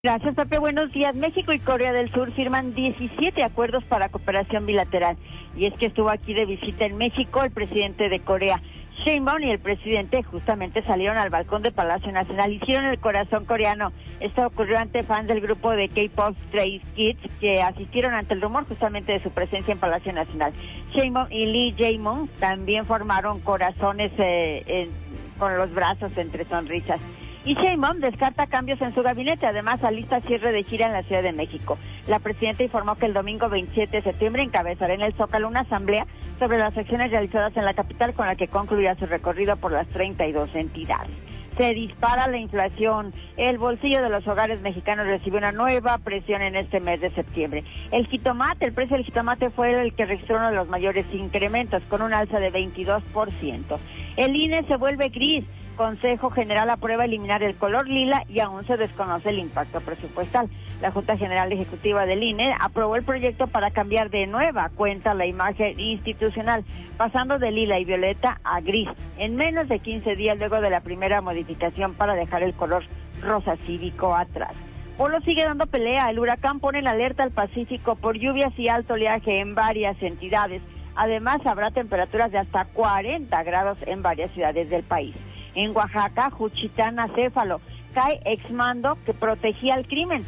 Gracias, Pepe. Buenos días. México y Corea del Sur firman 17 acuerdos para cooperación bilateral. Y es que estuvo aquí de visita en México el presidente de Corea, Sheinbaum, y el presidente justamente salieron al balcón de Palacio Nacional, hicieron el corazón coreano. Esto ocurrió ante fans del grupo de K-pop Stray Kids que asistieron ante el rumor justamente de su presencia en Palacio Nacional. Sheinbaum y Lee Jae-myung también formaron corazones con los brazos entre sonrisas. Y Sheinbaum descarta cambios en su gabinete, además alista cierre de gira en la Ciudad de México. La presidenta informó que el domingo 27 de septiembre encabezará en el Zócalo una asamblea sobre las acciones realizadas en la capital, con la que concluirá su recorrido por las 32 entidades. Se dispara la inflación. El bolsillo de los hogares mexicanos recibe una nueva presión en este mes de septiembre. El precio del jitomate fue el que registró uno de los mayores incrementos, con un alza de 22%. El INE se vuelve gris. Consejo General aprueba eliminar el color lila y aún se desconoce el impacto presupuestal. La Junta General Ejecutiva del INE aprobó el proyecto para cambiar de nueva cuenta la imagen institucional, pasando de lila y violeta a gris, en menos de 15 días luego de la primera modificación para dejar el color rosa cívico atrás. Polo sigue dando pelea. El huracán pone en alerta al Pacífico por lluvias y alto oleaje en varias entidades. Además, habrá temperaturas de hasta 40 grados en varias ciudades del país. En Oaxaca, Juchitán Acéfalo, cae exmando que protegía el crimen.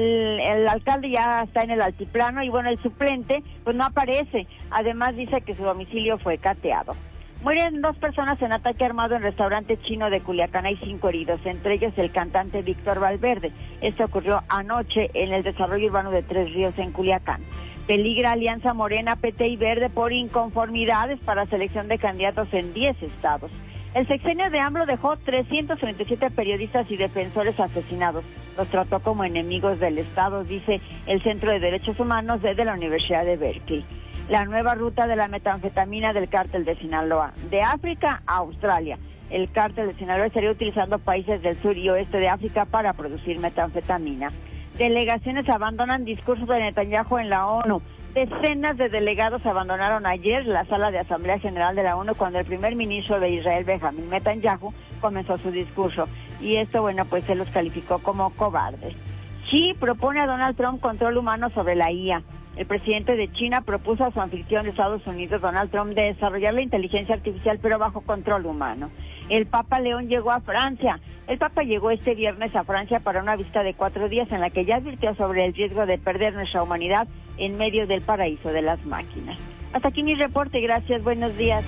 El alcalde ya está en el altiplano y bueno, el suplente pues no aparece. Además dice que su domicilio fue cateado. Mueren 2 personas en ataque armado en restaurante chino de Culiacán. Hay 5 heridos, entre ellos el cantante Víctor Valverde. Esto ocurrió anoche en el desarrollo urbano de Tres Ríos en Culiacán. Peligra Alianza Morena, PT y Verde por inconformidades para selección de candidatos en 10 estados. El sexenio de AMLO dejó 337 periodistas y defensores asesinados. Los trató como enemigos del Estado, dice el Centro de Derechos Humanos de la Universidad de Berkeley. La nueva ruta de la metanfetamina del cártel de Sinaloa, de África a Australia. El cártel de Sinaloa estaría utilizando países del sur y oeste de África para producir metanfetamina. Delegaciones abandonan discurso de Netanyahu en la ONU. Decenas de delegados abandonaron ayer la sala de Asamblea General de la ONU cuando el primer ministro de Israel, Benjamin Netanyahu, comenzó su discurso. Y esto, bueno, pues se los calificó como cobardes. Xi propone a Donald Trump control humano sobre la IA. El presidente de China propuso a su anfitrión de Estados Unidos, Donald Trump, de desarrollar la inteligencia artificial, pero bajo control humano. El Papa León llegó a Francia. El Papa llegó este viernes a Francia para una visita de 4 días en la que ya advirtió sobre el riesgo de perder nuestra humanidad en medio del paraíso de las máquinas. Hasta aquí mi reporte. Gracias. Buenos días.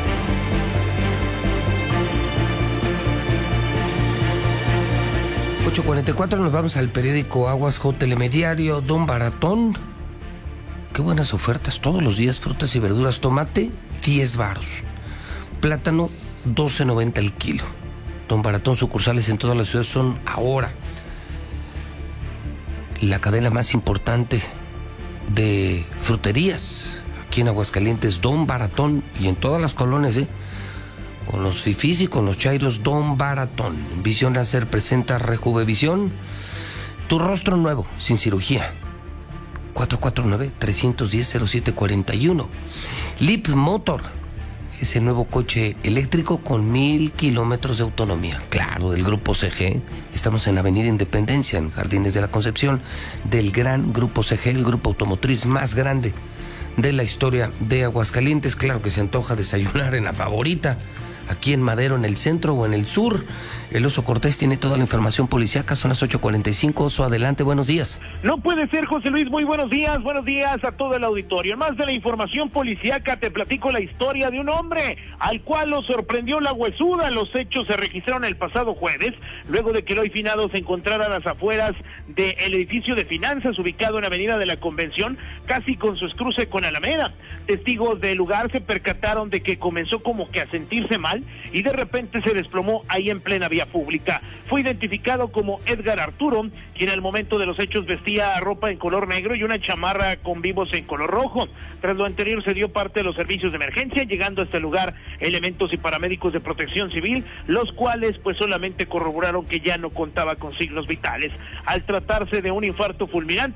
8:44, nos vamos al periódico Aguas J. Telemediario. Don Baratón, qué buenas ofertas todos los días, frutas y verduras. Tomate, 10 varos. Plátano, 12.90 el kilo. Don Baratón, sucursales en todas las ciudades son ahora la cadena más importante de fruterías aquí en Aguascalientes. Don Baratón, y en todas las colonias, con los fifís y con los chairos. Don Baratón. Visión Láser presenta Rejuvevisión, tu rostro nuevo, sin cirugía. 449-310-0741. Leap Motor, ese nuevo coche eléctrico con 1000 kilómetros de autonomía. Claro, del Grupo CG. Estamos en Avenida Independencia, en Jardines de la Concepción, del gran Grupo CG, el grupo automotriz más grande de la historia de Aguascalientes. Claro que se antoja desayunar en la Favorita, aquí en Madero, en el centro o en el sur. El Oso Cortés tiene toda la información policíaca. Son las 8:45. Oso, adelante, buenos días. No puede ser, José Luis, muy buenos días a todo el auditorio. En más de la información policíaca, te platico la historia de un hombre al cual lo sorprendió la huesuda. Los hechos se registraron el pasado jueves, luego de que el hoy finado se encontrara a las afueras del edificio de finanzas ubicado en Avenida de la Convención, casi con su cruce con Alameda. Testigos del lugar se percataron de que comenzó como que a sentirse mal y de repente se desplomó ahí en plena vía pública. Fue identificado como Edgar Arturo, quien al momento de los hechos vestía ropa en color negro y una chamarra con vivos en color rojo. Tras lo anterior se dio parte de los servicios de emergencia, llegando a este lugar elementos y paramédicos de protección civil, los cuales pues solamente corroboraron que ya no contaba con signos vitales. Al tratarse de un infarto fulminante,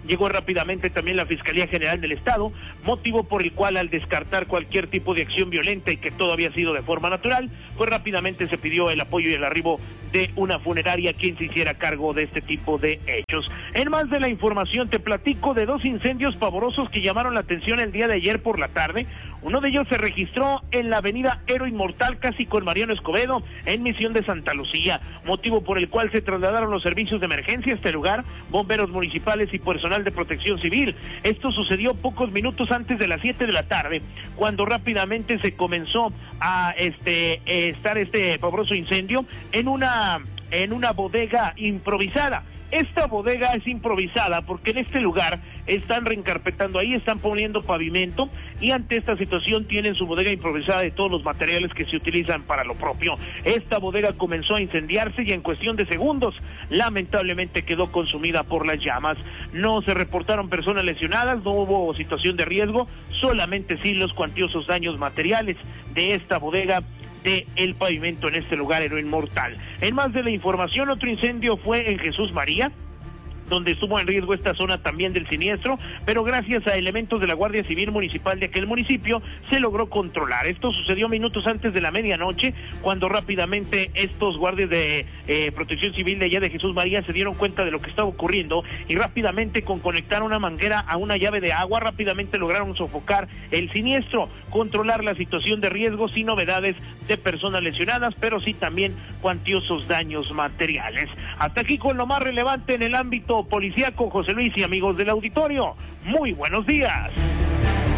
Llegó rápidamente también la Fiscalía General del Estado, motivo por el cual al descartar cualquier tipo de acción violenta y que todo había sido de forma natural, pues rápidamente se pidió el apoyo y el arribo de una funeraria quien se hiciera cargo de este tipo de hechos. En más de la información te platico de 2 incendios pavorosos que llamaron la atención el día de ayer por la tarde. Uno de ellos se registró en la avenida Héroe Inmortal, casi con Mariano Escobedo, en Misión de Santa Lucía, motivo por el cual se trasladaron los servicios de emergencia a este lugar, bomberos municipales y personal de protección civil. Esto sucedió pocos minutos antes de las 7 de la tarde, cuando rápidamente se comenzó a estar este pavoroso incendio en una bodega improvisada. Esta bodega es improvisada porque en este lugar están reencarpetando, ahí están poniendo pavimento y ante esta situación tienen su bodega improvisada de todos los materiales que se utilizan para lo propio. Esta bodega comenzó a incendiarse y en cuestión de segundos lamentablemente quedó consumida por las llamas. No se reportaron personas lesionadas, no hubo situación de riesgo, solamente sí los cuantiosos daños materiales de esta bodega de el pavimento en este lugar Héroe Inmortal. En más de la información, otro incendio fue en Jesús María, donde estuvo en riesgo esta zona también del siniestro, pero gracias a elementos de la Guardia Civil Municipal de aquel municipio se logró controlar. Esto sucedió minutos antes de la medianoche, cuando rápidamente estos guardias de protección civil de allá de Jesús María se dieron cuenta de lo que estaba ocurriendo y rápidamente con conectar una manguera a una llave de agua, rápidamente lograron sofocar el siniestro, controlar la situación de riesgo sin novedades de personas lesionadas, pero sí también cuantiosos daños materiales. Hasta aquí con lo más relevante en el ámbito policíaco, José Luis y amigos del auditorio. Muy buenos días.